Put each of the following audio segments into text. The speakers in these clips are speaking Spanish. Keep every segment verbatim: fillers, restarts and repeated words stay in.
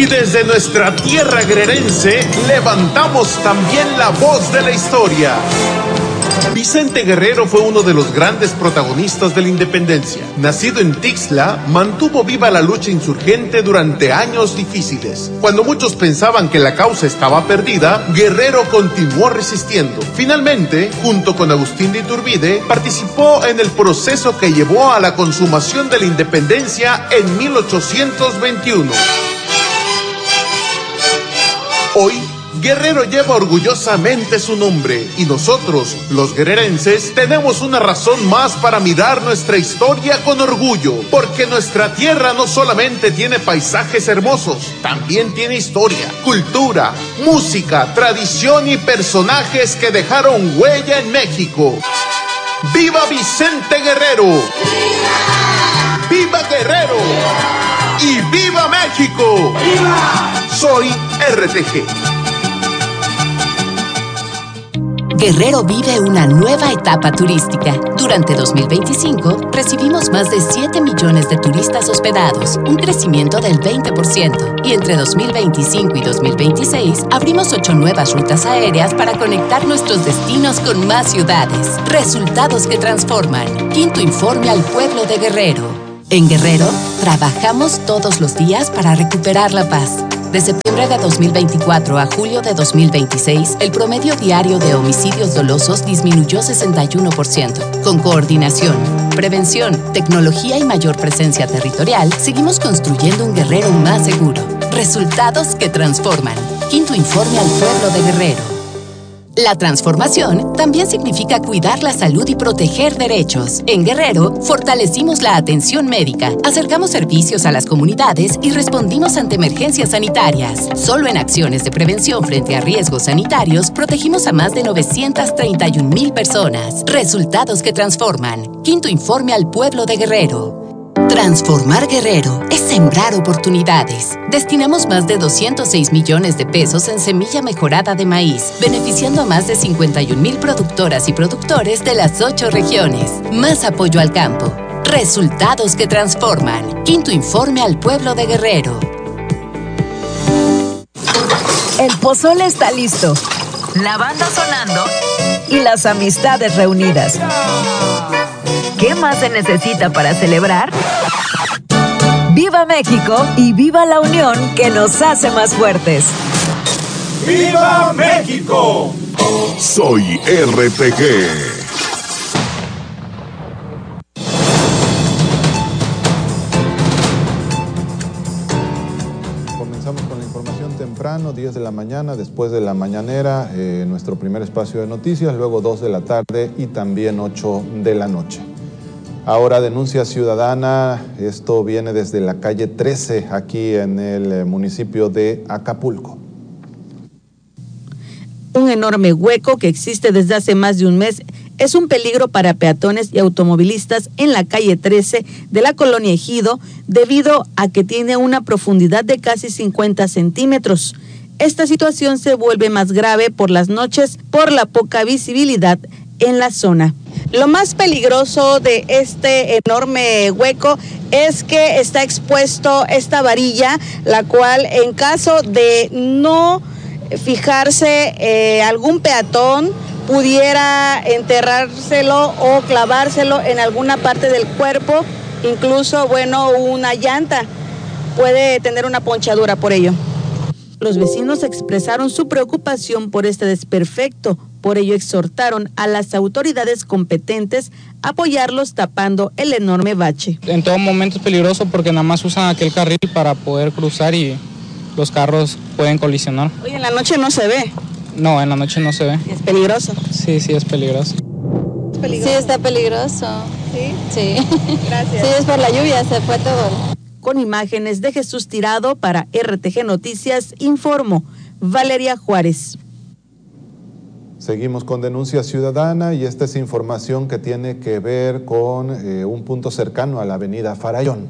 desde nuestra tierra guerrerense, levantamos también la voz de la historia. Vicente Guerrero fue uno de los grandes protagonistas de la independencia. Nacido en Tixla, mantuvo viva la lucha insurgente durante años difíciles. Cuando muchos pensaban que la causa estaba perdida, Guerrero continuó resistiendo. Finalmente, junto con Agustín de Iturbide, participó en el proceso que llevó a la consumación de la independencia en mil ochocientos veintiuno. Hoy, Guerrero lleva orgullosamente su nombre y nosotros, los guerrerenses, tenemos una razón más para mirar nuestra historia con orgullo, porque nuestra tierra no solamente tiene paisajes hermosos, también tiene historia, cultura, música, tradición y personajes que dejaron huella en México. ¡Viva Vicente Guerrero! ¡Viva! ¡Viva Guerrero! ¡Viva! ¡Y viva México! ¡Viva! Soy R T G. Guerrero vive una nueva etapa turística. Durante dos mil veinticinco, recibimos más de siete millones de turistas hospedados, un crecimiento del veinte por ciento. Y entre dos mil veinticinco y dos mil veintiséis, abrimos ocho nuevas rutas aéreas para conectar nuestros destinos con más ciudades. Resultados que transforman. Quinto informe al pueblo de Guerrero. En Guerrero, trabajamos todos los días para recuperar la paz. De septiembre de dos mil veinticuatro a julio de dos mil veintiséis, el promedio diario de homicidios dolosos disminuyó sesenta y uno por ciento. Con coordinación, prevención, tecnología y mayor presencia territorial, seguimos construyendo un Guerrero más seguro. Resultados que transforman. Quinto informe al pueblo de Guerrero. La transformación también significa cuidar la salud y proteger derechos. En Guerrero, fortalecimos la atención médica, acercamos servicios a las comunidades y respondimos ante emergencias sanitarias. Solo en acciones de prevención frente a riesgos sanitarios, protegimos a más de novecientas treinta y un mil personas. Resultados que transforman. Quinto informe al pueblo de Guerrero. Transformar Guerrero es sembrar oportunidades. Destinamos más de doscientos seis millones de pesos en semilla mejorada de maíz, beneficiando a más de cincuenta y un mil productoras y productores de las ocho regiones. Más apoyo al campo. Resultados que transforman. Quinto informe al pueblo de Guerrero. El pozole está listo, la banda sonando y las amistades reunidas. ¿Qué más se necesita para celebrar? ¡Viva México y viva la unión que nos hace más fuertes! ¡Viva México! Soy R T G. Comenzamos con la información temprano, diez de la mañana, después de la mañanera, eh, nuestro primer espacio de noticias, luego dos de la tarde y también ocho de la noche. Ahora denuncia ciudadana, esto viene desde la calle trece, aquí en el municipio de Acapulco. Un enorme hueco que existe desde hace más de un mes es un peligro para peatones y automovilistas en la calle trece de la colonia Ejido, debido a que tiene una profundidad de casi cincuenta centímetros. Esta situación se vuelve más grave por las noches por la poca visibilidad en la zona. Lo más peligroso de este enorme hueco es que está expuesto esta varilla, la cual en caso de no fijarse eh, algún peatón pudiera enterrárselo o clavárselo en alguna parte del cuerpo, incluso, bueno, una llanta puede tener una ponchadura por ello. Los vecinos expresaron su preocupación por este desperfecto, por ello exhortaron a las autoridades competentes a apoyarlos tapando el enorme bache. En todo momento es peligroso porque nada más usan aquel carril para poder cruzar y los carros pueden colisionar. Oye, en la noche no se ve. No, en la noche no se ve. ¿Es peligroso? Sí, sí es peligroso. ¿Es peligroso? Sí, está peligroso. ¿Sí? Sí. Gracias. Sí, es por la lluvia, se fue todo. Con imágenes de Jesús Tirado para R T G Noticias, informó Valeria Juárez. Seguimos con denuncia ciudadana y esta es información que tiene que ver con eh, un punto cercano a la avenida Farallón.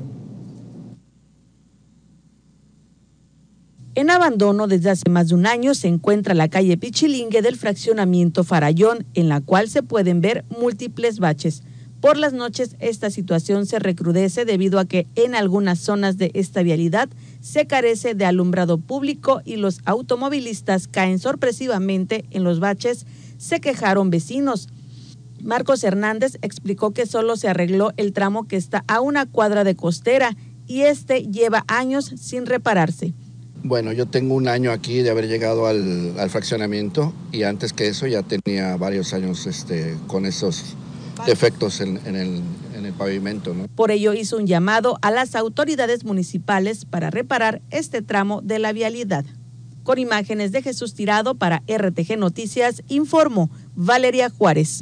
En abandono desde hace más de un año se encuentra la calle Pichilingue del fraccionamiento Farallón, en la cual se pueden ver múltiples baches. Por las noches esta situación se recrudece debido a que en algunas zonas de esta vialidad se carece de alumbrado público y los automovilistas caen sorpresivamente en los baches, se quejaron vecinos. Marcos Hernández explicó que solo se arregló el tramo que está a una cuadra de costera y este lleva años sin repararse. Bueno, yo tengo un año aquí de haber llegado al, al fraccionamiento y antes que eso ya tenía varios años este, con esos defectos en, en, el, en el pavimento, ¿no? Por ello hizo un llamado a las autoridades municipales para reparar este tramo de la vialidad. Con imágenes de Jesús Tirado para R T G Noticias, informó Valeria Juárez.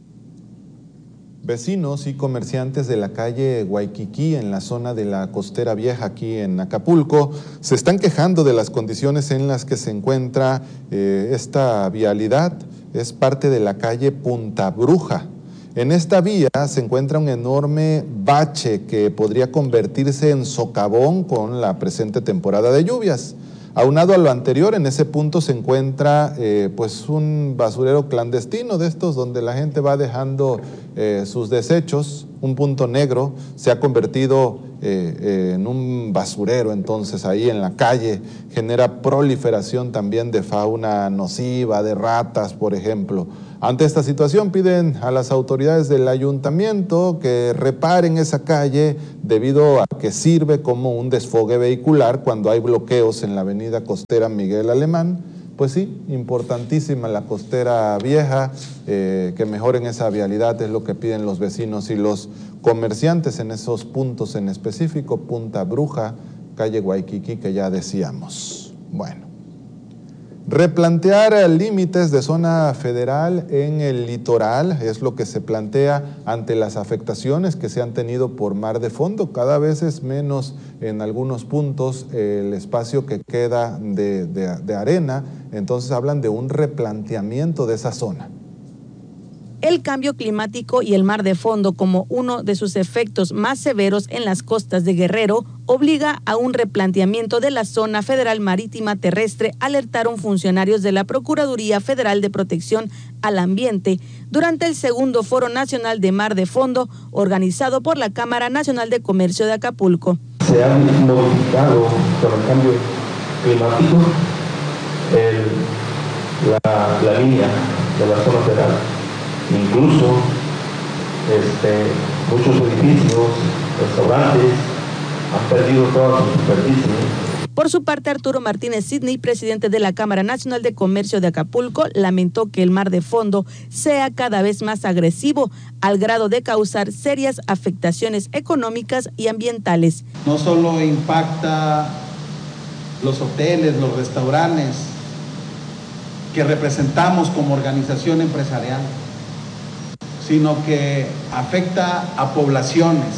Vecinos y comerciantes de la calle Guayquiquí, en la zona de la Costera Vieja, aquí en Acapulco, se están quejando de las condiciones en las que se encuentra eh, esta vialidad. Es parte de la calle Punta Bruja. En esta vía se encuentra un enorme bache que podría convertirse en socavón con la presente temporada de lluvias. Aunado a lo anterior, en ese punto se encuentra eh, pues un basurero clandestino de estos donde la gente va dejando eh, sus desechos. Un punto negro se ha convertido eh, eh, en un basurero, entonces ahí en la calle genera proliferación también de fauna nociva, de ratas, por ejemplo. Ante esta situación piden a las autoridades del ayuntamiento que reparen esa calle debido a que sirve como un desfogue vehicular cuando hay bloqueos en la avenida costera Miguel Alemán. Pues sí, importantísima la Costera Vieja, eh, que mejoren esa vialidad es lo que piden los vecinos y los comerciantes en esos puntos en específico, Punta Bruja, calle Guayquiquí, que ya decíamos. Bueno. Replantear límites de zona federal en el litoral es lo que se plantea ante las afectaciones que se han tenido por mar de fondo. Cada vez es menos en algunos puntos el espacio que queda de, de, de arena, entonces hablan de un replanteamiento de esa zona. El cambio climático y el mar de fondo como uno de sus efectos más severos en las costas de Guerrero obliga a un replanteamiento de la zona federal marítima terrestre, alertaron funcionarios de la Procuraduría Federal de Protección al Ambiente durante el segundo Foro Nacional de Mar de Fondo organizado por la Cámara Nacional de Comercio de Acapulco. Se han modificado por el cambio climático el, la, la línea de la zona federal. Incluso este, muchos edificios, restaurantes han perdido toda su superficie. Por su parte, Arturo Martínez Sidney, presidente de la Cámara Nacional de Comercio de Acapulco, lamentó que el mar de fondo sea cada vez más agresivo al grado de causar serias afectaciones económicas y ambientales. No solo impacta los hoteles, los restaurantes que representamos como organización empresarial, sino que afecta a poblaciones,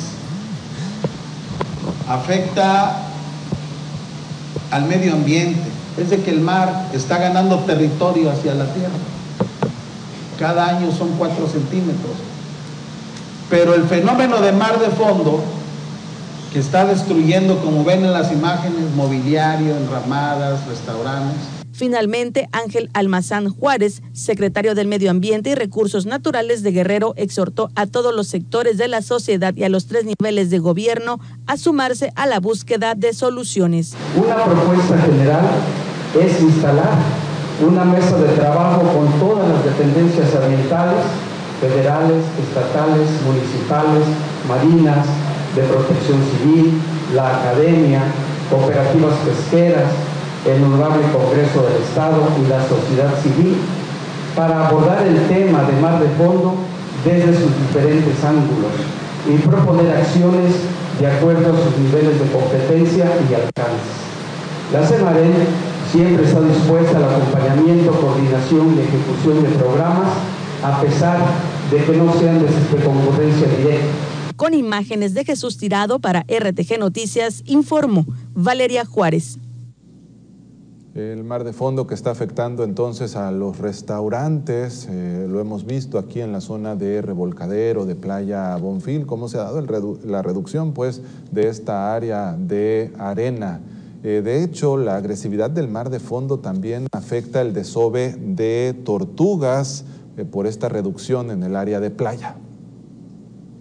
afecta al medio ambiente. Es de que el mar está ganando territorio hacia la tierra. Cada año son cuatro centímetros. Pero el fenómeno de mar de fondo, que está destruyendo, como ven en las imágenes, mobiliario, enramadas, restaurantes. Finalmente, Ángel Almazán Juárez, secretario del Medio Ambiente y Recursos Naturales de Guerrero, exhortó a todos los sectores de la sociedad y a los tres niveles de gobierno a sumarse a la búsqueda de soluciones. Una propuesta general es instalar una mesa de trabajo con todas las dependencias ambientales, federales, estatales, municipales, marinas, de protección civil, la academia, cooperativas pesqueras, el Honorable Congreso del Estado y la sociedad civil para abordar el tema de mar de fondo desde sus diferentes ángulos y proponer acciones de acuerdo a sus niveles de competencia y alcance. La Semarén siempre está dispuesta al acompañamiento, coordinación y ejecución de programas a pesar de que no sean de concurrencia directa. Con imágenes de Jesús Tirado para R T G Noticias, informó Valeria Juárez. El mar de fondo que está afectando entonces a los restaurantes, eh, lo hemos visto aquí en la zona de Revolcadero, de Playa Bonfil, cómo se ha dado el redu la reducción pues de esta área de arena. Eh, de hecho, la agresividad del mar de fondo también afecta el desove de tortugas eh, por esta reducción en el área de playa.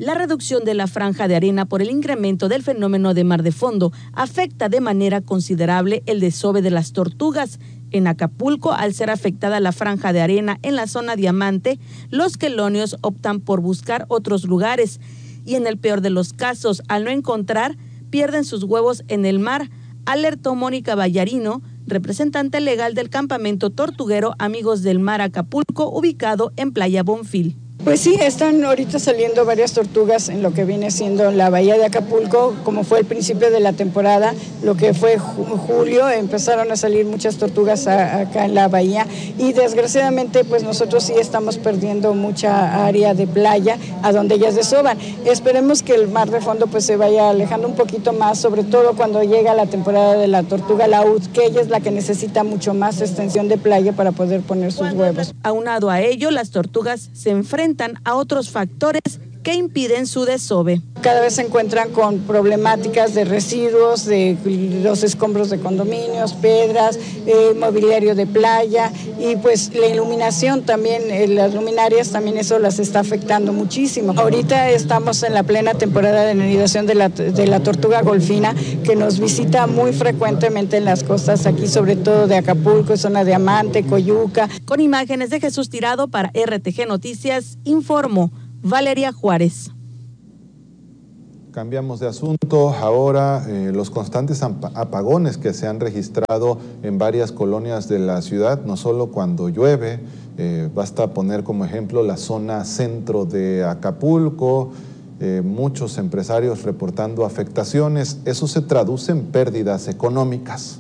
La reducción de la franja de arena por el incremento del fenómeno de mar de fondo afecta de manera considerable el desove de las tortugas. En Acapulco, al ser afectada la franja de arena en la zona Diamante, los quelonios optan por buscar otros lugares y en el peor de los casos, al no encontrar, pierden sus huevos en el mar, alertó Mónica Vallarino, representante legal del campamento tortuguero Amigos del Mar Acapulco, ubicado en Playa Bonfil. Pues sí, están ahorita saliendo varias tortugas en lo que viene siendo la bahía de Acapulco, como fue el principio de la temporada, lo que fue ju- julio, empezaron a salir muchas tortugas a, acá en la bahía y desgraciadamente pues nosotros sí estamos perdiendo mucha área de playa a donde ellas desovan. Esperemos que el mar de fondo pues se vaya alejando un poquito más, sobre todo cuando llega la temporada de la tortuga laúd, que ella es la que necesita mucho más extensión de playa para poder poner sus huevos. Aunado a ello, las tortugas se enfrentan a otros factores que impiden su desove. Cada vez se encuentran con problemáticas de residuos, de los escombros de condominios, piedras, eh, mobiliario de playa y pues la iluminación también, eh, las luminarias también eso las está afectando muchísimo. Ahorita estamos en la plena temporada de anidación de la, de la tortuga golfina que nos visita muy frecuentemente en las costas aquí, sobre todo de Acapulco, zona Diamante, Coyuca. Con imágenes de Jesús Tirado para R T G Noticias, informó Valeria Juárez. Cambiamos de asunto. Ahora, eh, los constantes apagones que se han registrado en varias colonias de la ciudad, no solo cuando llueve, eh, basta poner como ejemplo la zona centro de Acapulco, eh, muchos empresarios reportando afectaciones. Eso se traduce en pérdidas económicas.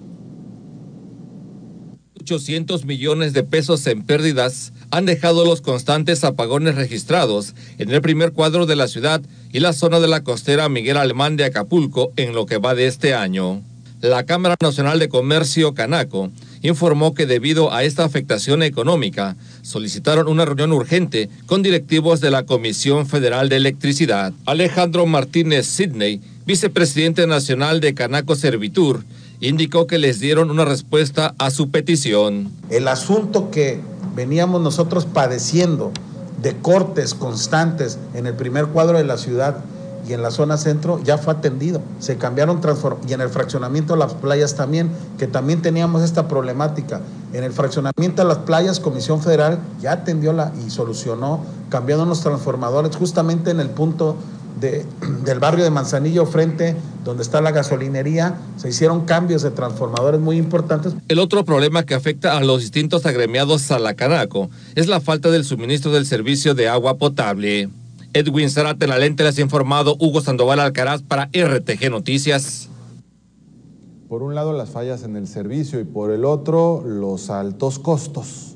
ochocientos millones de pesos en pérdidas han dejado los constantes apagones registrados en el primer cuadro de la ciudad y la zona de la costera Miguel Alemán de Acapulco en lo que va de este año. La Cámara Nacional de Comercio, Canaco, informó que debido a esta afectación económica, solicitaron una reunión urgente con directivos de la Comisión Federal de Electricidad. Alejandro Martínez Sidney, vicepresidente nacional de Canaco Servitur, indicó que les dieron una respuesta a su petición. El asunto que veníamos nosotros padeciendo de cortes constantes en el primer cuadro de la ciudad y en la zona centro ya fue atendido. Se cambiaron transform y en el fraccionamiento de las playas también, que también teníamos esta problemática. En el fraccionamiento de las playas, Comisión Federal ya atendió la y solucionó, cambiando los transformadores justamente en el punto De, del barrio de Manzanillo frente donde está la gasolinería, se hicieron cambios de transformadores muy importantes. El otro problema que afecta a los distintos agremiados a la Canaco es la falta del suministro del servicio de agua potable. Edwin Zárate en la lente les ha informado Hugo Sandoval Alcaraz para R T G Noticias. Por un lado las fallas en el servicio y por el otro los altos costos.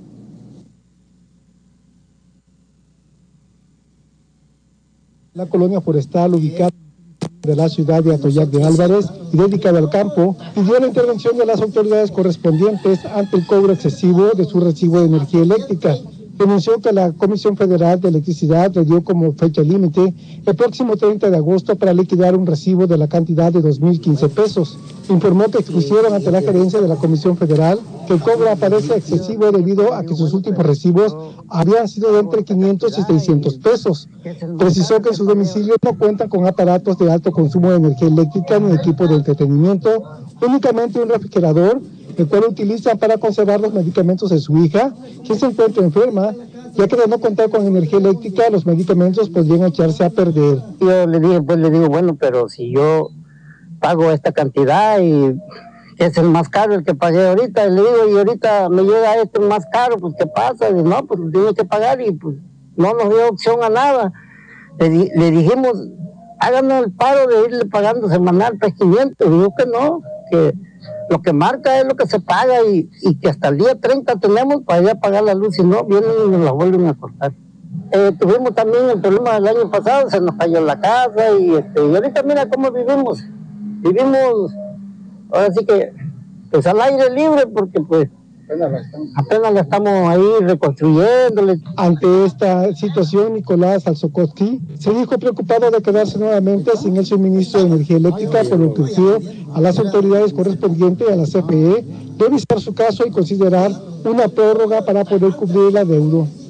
La colonia forestal ubicada de la ciudad de Atoyac de Álvarez y dedicada al campo, pidió la intervención de las autoridades correspondientes ante el cobro excesivo de su recibo de energía eléctrica. Denunció que la Comisión Federal de Electricidad le dio como fecha límite el próximo treinta de agosto para liquidar un recibo de la cantidad de dos mil quince pesos. Informó que expusieron ante la gerencia de la Comisión Federal que el cobro aparece excesivo debido a que sus últimos recibos habían sido de entre quinientos y seiscientos pesos. Precisó que en su domicilio no cuentan con aparatos de alto consumo de energía eléctrica ni equipo de entretenimiento, únicamente un refrigerador, el cual utilizan para conservar los medicamentos de su hija, quien se encuentra enferma, ya que de no contar con energía eléctrica, los medicamentos podrían echarse a perder. Yo le dije, pues le digo, bueno, pero si yo pago esta cantidad y es el más caro el que pagué ahorita, y le digo, y ahorita me llega este más caro, pues ¿qué pasa? Y dice, no, pues tiene que pagar y pues no nos dio opción a nada. Le, di, le dijimos, háganos el paro de irle pagando semanal tres mil quinientos, digo que no, que lo que marca es lo que se paga y, y que hasta el día treinta tenemos para ir a pagar la luz, si no, vienen y nos la vuelven a cortar. Eh, tuvimos también el problema del año pasado, se nos cayó la casa y, este, y ahorita mira cómo vivimos. Vivimos, ahora sí que, pues al aire libre, porque pues apenas la estamos ahí reconstruyéndole. Ante esta situación, Nicolás Alzokoski se dijo preocupado de quedarse nuevamente sin el suministro de energía eléctrica, por lo que urgió a las autoridades correspondientes, a la C F E, revisar su caso y considerar una prórroga para poder cubrir el adeudo.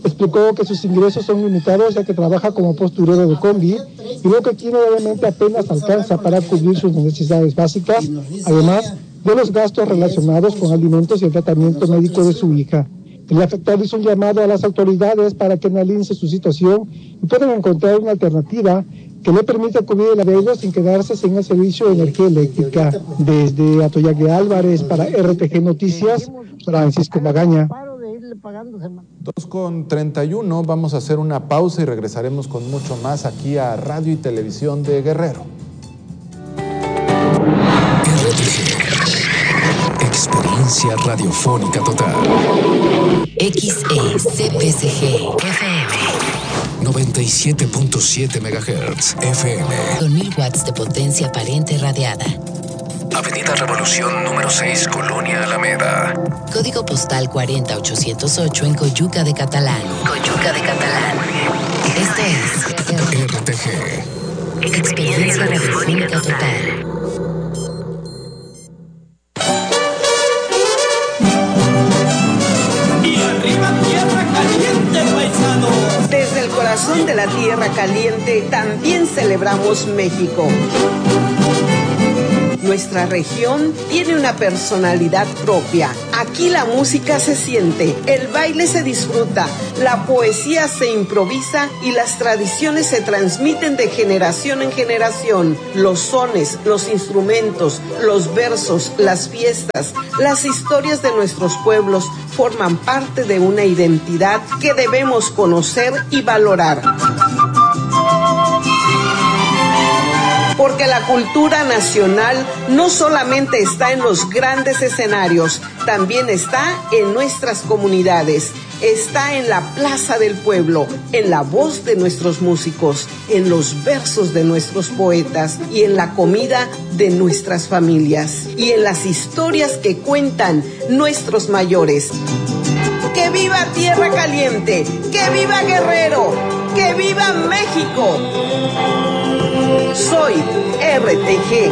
Explicó que sus ingresos son limitados ya que trabaja como posturero de combi y lo que tiene obviamente apenas alcanza para cubrir sus necesidades básicas, además de los gastos relacionados con alimentos y el tratamiento médico de su hija. El afectado hizo un llamado a las autoridades para que analicen su situación y puedan encontrar una alternativa que le permita cubrir el adeudo sin quedarse sin el servicio de energía eléctrica. Desde Atoyac de Álvarez para R T G Noticias, Francisco Magaña. dos con treinta y uno, vamos a hacer una pausa y regresaremos con mucho más aquí a Radio y Televisión de Guerrero. R T G, experiencia radiofónica total. X E C P C G F M noventa y siete punto siete megahertz F M. Con mil watts de potencia aparente radiada. Avenida Revolución número seis, Colonia Alameda. Código postal cuarenta mil ochocientos ocho en Coyuca de Catalán. Coyuca de Catalán. Esto es R T G, experiencia radiofónica total. Desde el corazón de la Tierra Caliente también celebramos México. Nuestra región tiene una personalidad propia. Aquí la música se siente, el baile se disfruta, la poesía se improvisa y las tradiciones se transmiten de generación en generación. Los sones, los instrumentos, los versos, las fiestas, las historias de nuestros pueblos forman parte de una identidad que debemos conocer y valorar. Porque la cultura nacional no solamente está en los grandes escenarios, también está en nuestras comunidades, está en la plaza del pueblo, en la voz de nuestros músicos, en los versos de nuestros poetas y en la comida de nuestras familias y en las historias que cuentan nuestros mayores. ¡Que viva Tierra Caliente! ¡Que viva Guerrero! ¡Que viva México! Soy R T G.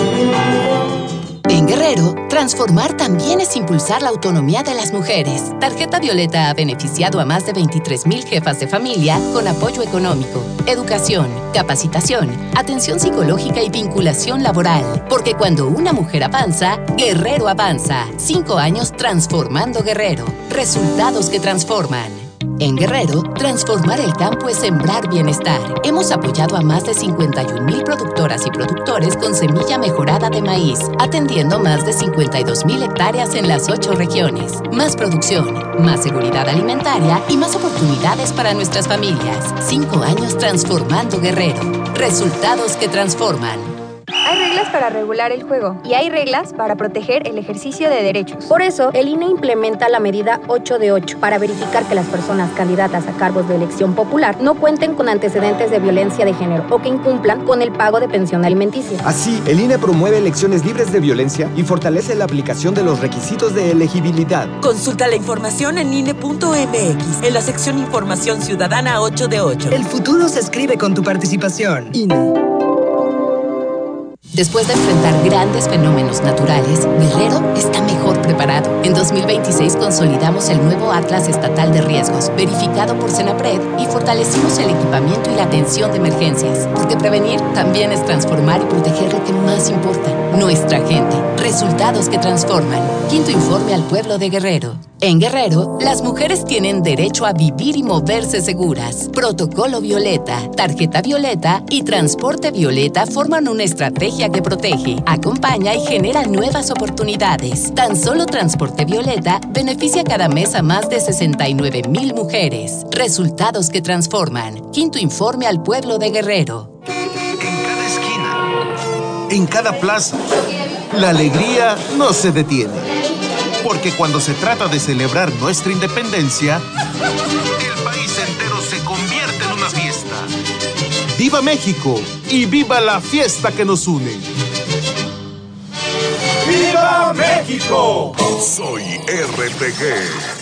En Guerrero, transformar también es impulsar la autonomía de las mujeres. Tarjeta Violeta ha beneficiado a más de veintitrés mil jefas de familia con apoyo económico, educación, capacitación, atención psicológica y vinculación laboral. Porque cuando una mujer avanza, Guerrero avanza. Cinco años transformando Guerrero. Resultados que transforman. En Guerrero, transformar el campo es sembrar bienestar. Hemos apoyado a más de cincuenta y un mil productoras y productores con semilla mejorada de maíz, atendiendo más de cincuenta y dos mil hectáreas en las ocho regiones. Más producción, más seguridad alimentaria y más oportunidades para nuestras familias. Cinco años transformando Guerrero. Resultados que transforman. Hay reglas para regular el juego y hay reglas para proteger el ejercicio de derechos. Por eso, el I N E implementa la medida ocho de ocho para verificar que las personas candidatas a cargos de elección popular no cuenten con antecedentes de violencia de género o que incumplan con el pago de pensión alimenticia. Así, el I N E promueve elecciones libres de violencia y fortalece la aplicación de los requisitos de elegibilidad. Consulta la información en I N E punto M X en la sección Información Ciudadana ocho de ocho. El futuro se escribe con tu participación. I N E. Después de enfrentar grandes fenómenos naturales, Guerrero está mejor preparado. En dos mil veintiséis consolidamos el nuevo Atlas Estatal de Riesgos, verificado por Senapred, y fortalecimos el equipamiento y la atención de emergencias. Porque prevenir también es transformar y proteger lo que más importa, nuestra gente. Resultados que transforman. Quinto informe al pueblo de Guerrero. En Guerrero, las mujeres tienen derecho a vivir y moverse seguras. Protocolo Violeta, Tarjeta Violeta y Transporte Violeta forman una estrategia que protege, acompaña y genera nuevas oportunidades. Tan solo Transporte Violeta beneficia cada mes a más de sesenta y nueve mil mujeres. Resultados que transforman. Quinto informe al pueblo de Guerrero. En cada esquina, en cada plaza, la alegría no se detiene. Porque cuando se trata de celebrar nuestra independencia, el país entero se convierte en una fiesta. ¡Viva México! ¡Y viva la fiesta que nos une! ¡Viva México! Soy R T G.